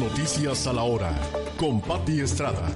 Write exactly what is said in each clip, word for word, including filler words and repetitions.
Noticias a la hora, con Pati Estrada.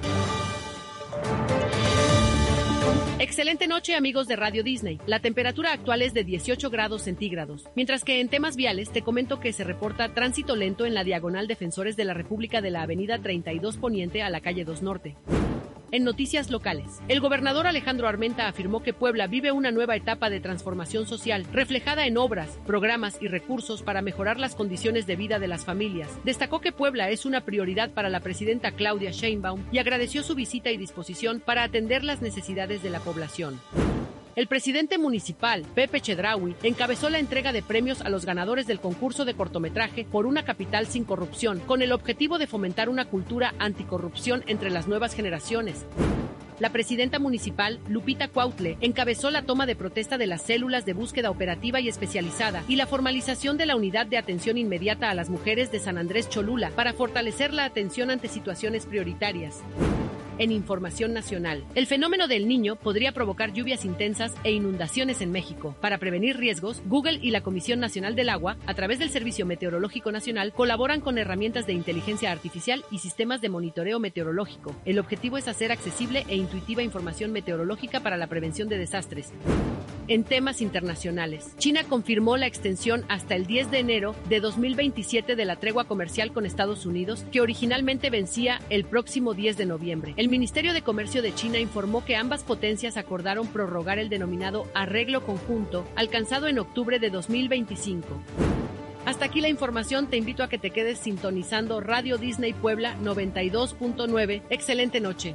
Excelente noche, amigos de Radio Disney. La temperatura actual es de dieciocho grados centígrados, mientras que en temas viales te comento que se reporta tránsito lento en la diagonal Defensores de la República de la avenida treinta y dos Poniente a la calle dos Norte. En noticias locales, el gobernador Alejandro Armenta afirmó que Puebla vive una nueva etapa de transformación social, reflejada en obras, programas y recursos para mejorar las condiciones de vida de las familias. Destacó que Puebla es una prioridad para la presidenta Claudia Sheinbaum y agradeció su visita y disposición para atender las necesidades de la población. El presidente municipal, Pepe Chedraui, encabezó la entrega de premios a los ganadores del concurso de cortometraje Por una capital sin corrupción, con el objetivo de fomentar una cultura anticorrupción entre las nuevas generaciones. La presidenta municipal, Lupita Cuautle, encabezó la toma de protesta de las células de búsqueda operativa y especializada y la formalización de la unidad de atención inmediata a las mujeres de San Andrés Cholula para fortalecer la atención ante situaciones prioritarias. En información nacional, el fenómeno del Niño podría provocar lluvias intensas e inundaciones en México. Para prevenir riesgos, Google y la Comisión Nacional del Agua, a través del Servicio Meteorológico Nacional, colaboran con herramientas de inteligencia artificial y sistemas de monitoreo meteorológico. El objetivo es hacer accesible e intuitiva información meteorológica para la prevención de desastres. En temas internacionales, China confirmó la extensión hasta el diez de enero de dos mil veintisiete de la tregua comercial con Estados Unidos, que originalmente vencía el próximo diez de noviembre. El Ministerio de Comercio de China informó que ambas potencias acordaron prorrogar el denominado arreglo conjunto, alcanzado en octubre de dos mil veinticinco. Hasta aquí la información, te invito a que te quedes sintonizando Radio Disney Puebla noventa y dos punto nueve. Excelente noche.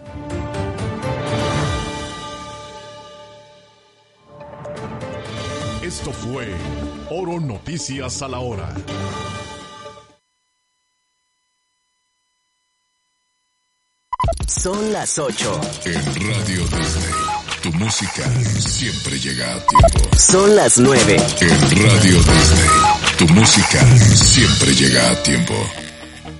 Esto fue Oro Noticias a la Hora. Son las ocho. En Radio Disney, tu música siempre llega a tiempo. Son las nueve. En Radio Disney, tu música siempre llega a tiempo.